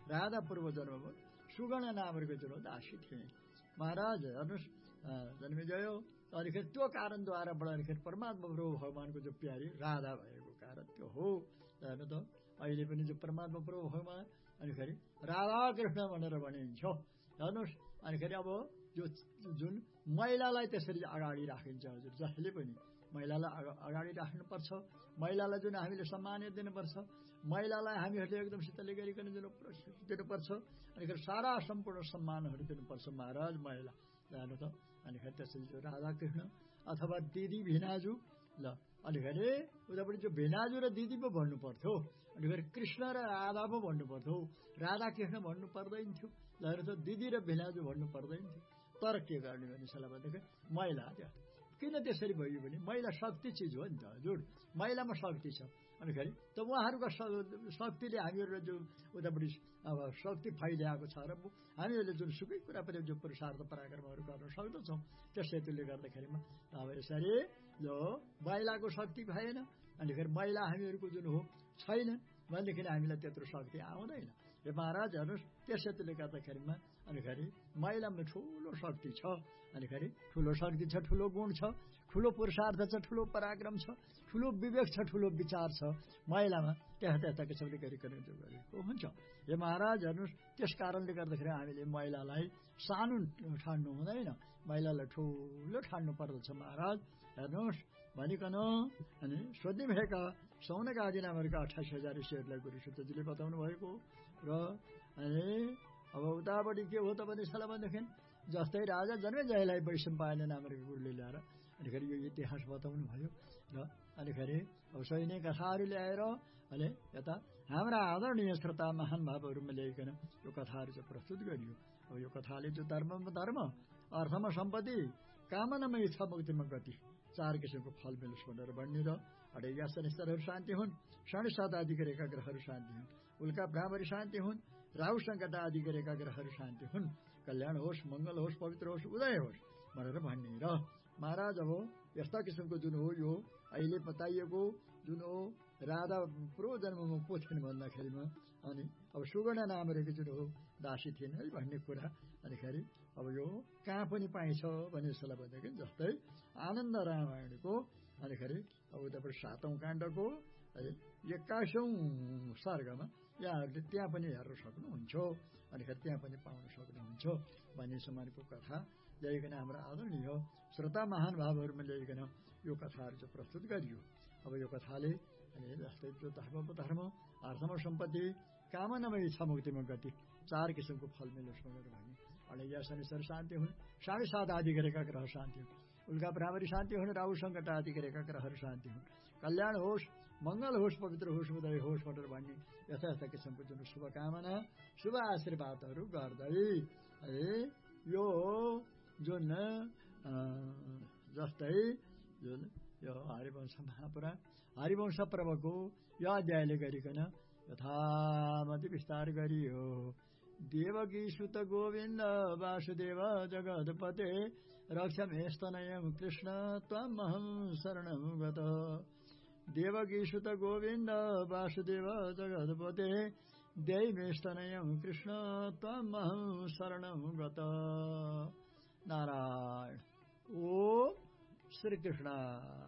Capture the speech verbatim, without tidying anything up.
राधा पूर्व जन्ममा सुगण नामहरूको जुन दासी थिए। महाराज हेर्नुहोस् जन्मिजयो अनिखेर त्यो कारणद्वारा बढाउँदाखेरि परमात्मा प्रभु भगवानको जो प्यारी राधा भएको कारण त्यो हो। हेर्नु त अहिले पनि जो परमात्मा प्रभु भगवान अनिखेरि राधा कृष्ण भनेर भनिन्छ। हेर्नुहोस् अनिखेरि अब जो जुन महिलालाई त्यसरी अगाडि राखिन्छ हजुर जसले पनि महिलालाई अगाडि राख्नुपर्छ। महिलालाई जुन हामीले सम्मान दिनुपर्छ। महिलालाई हामीहरूले एकदमसितले गरिकन दिनुपर्छ। अनिखेरि सारा सम्पूर्ण सम्मानहरू दिनुपर्छ महाराज महिला जानु त। अनिखेरि त्यसरी जो राधा कृष्ण अथवा दिदी भिनाजु ल अनिखेरि उतापट्टि जो भिनाजु र दिदी पो भन्नु पर्थ्यो। अनिखेरि कृष्ण र राधा पो भन्नु पर्थ्यो। राधा कृष्ण भन्नु पर्दैन थियो। ल हेर्नु त दिदी र भिनाजु भन्नु पर्दैन थियो। तर के गर्ने भने सल्लाह भन्दाखेरि महिला त्यो किन त्यसरी भयो भने महिला शक्ति चिज हो नि त हजुर। महिलामा शक्ति छ। अनिखेरि त उहाँहरूको शक्तिले हामीहरू जो उतापट्टि अब शक्ति फैल्याएको छ र हामीहरूले जुन सुकै कुरा पनि जो पुरुषार्थ पराक्रमहरू गर्न सक्दछौँ। त्यस हेतुले गर्दाखेरिमा अब यसरी जो महिलाको शक्ति भएन अनिखेरि महिला हामीहरूको जुन हो छैन भनेदेखि हामीलाई त्यत्रो शक्ति आउँदैन। हे महाराज हेर्नुहोस् त्यस हेतुले गर्दाखेरिमा अनिखेरि महिलामा ठुलो शक्ति छ। अनिखेरि ठुलो शक्ति छ, ठुलो गुण छ, ठुलो पुरुषार्थ छ, ठुलो पराक्रम छ, ठुलो विवेक छ, ठुलो विचार छ महिलामा। त्यस्ता त्यस्ता किसिमले गरिकन जो गरेको हुन्छ। हे महाराज हेर्नुहोस् त्यस कारणले गर्दाखेरि हामीले महिलालाई सानो ठान्नु हुँदैन। महिलालाई ठुलो ठान्नु पर्दछ महाराज हेर्नुहोस् भनिकन अनि सोध्ने भएका सौनक आदि नामहरूका अठासी हजार ऋषिहरूलाई गुरु सुतजीले बताउनु भएको र अनि अब उतापट्टि के हो त भने सल्लाह भनेदेखि जस्तै राजा जन्मेजयलाई वैशम्पायन नामको गुरुले ल्याएर अनिखेरि यो इतिहास बताउनु भयो र अनिखेरि अब सैनिक कथाहरू ल्याएर अनि यता हाम्रा आदरणीय श्रोता महानुभावहरूमा ल्याइकन यो कथाहरू चाहिँ प्रस्तुत गरियो। अब यो कथाले जो धर्ममा धर्म अर्थमा सम्पत्ति कामनामा इच्छा मुक्तिमा गति चार किसिमको फल मिलोस् भनेर भन्ने र अडेया शनिस्तरहरू शान्ति हुन्, शनि सात आदि गरेका ग्रहहरू शान्ति हुन्, उल्का भ्रामरी शान्ति हुन्, राहु सङ्कट आदि गरेका ग्रहहरू शान्ति हुन्, कल्याण होस्, मङ्गल होस्, पवित्र होस्, उदय होस् भनेर भन्ने र महाराज अब यस्ता किसिमको जुन हो यो अहिले बताइएको जुन हो राधा पूर्व जन्ममा को थिइन् भन्दाखेरिमा अनि अब सुगण नामहरूको जुन हो दासी थिइन् है भन्ने कुरा अनिखेरि अब यो कहाँ पनि पाइन्छ भन्ने सल्लाह भनेदेखि जस्तै आनन्द रामायणको अनिखेरि अब उताबाट सातौं काण्डको एक्काइसौं सर्गमा यहाँहरूले त्यहाँ पनि हेर्न सक्नुहुन्छ। अनिखेरि त्यहाँ पनि पाउन सक्नुहुन्छ भन्ने समानको कथा ल्याइकन हाम्रो आदरणीय श्रोता महानुभावहरूमा ल्याइकन यो कथाहरू चाहिँ प्रस्तुत गरियो। अब यो कथाले अनि जस्तै जो धर्म धर्म अर्थमा सम्पत्ति कामनामा इच्छा मुक्तिमा गति चार किसिमको फल मिलोस् भनेर भने अडेया शनिश्चर शान्ति हुन्, साढे सात आदि गरेका ग्रह शान्ति हुन्, उल्का भ्रामरी शान्ति हुन्, राहु सङ्कट आदि गरेका ग्रहहरू शान्ति हुन्, कल्याण होस्, मङ्गल होस्, पवित्र होस्, उदय होस् भनेर भन्ने यस्ता यस्ता किसिमको जुन शुभकामना शुभ आशीर्वादहरू गर्दै है यो जुन जस्तै जुन यो हरिवंश महापुराण हरिवंश पर्वको यो अध्यायले गरिकन यथामति विस्तार गरियो। देवकी सुत गोविन्द वासुदेव जगदपते रक्षमेस्तनयं कृष्ण त्वमहं शरणं गत। देवकी सुत गोविन्द वासुदेव जगदपते देवमेस्तनयं कृष्ण त्वमहं शरणं गत। नारायण। ओम श्री कृष्ण।